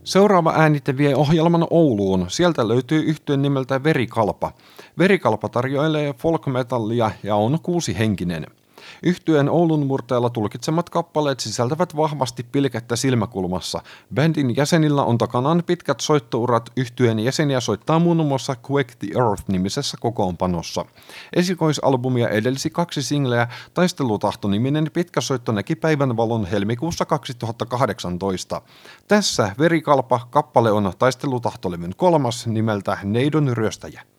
Seuraava äänite vie ohjelman Ouluun. Sieltä löytyy yhtye nimeltä Verikalpa. Verikalpa tarjoilee folk-metallia ja on 6-henkinen. Yhtyeen Oulun murteella tulkitsemat kappaleet sisältävät vahvasti pilkettä silmäkulmassa. Bändin jäsenillä on takanaan pitkät soittourat, yhtyeen jäseniä soittaa muun muassa Quake the Earth-nimisessä kokoonpanossa. Esikoisalbumia edelsi 2 singleä, Taistelutahto-niminen pitkä soitto näki päivänvalon helmikuussa 2018. Tässä Verikalpa, kappale on Taistelutahtolevyn 3. nimeltä Neidon ryöstäjä.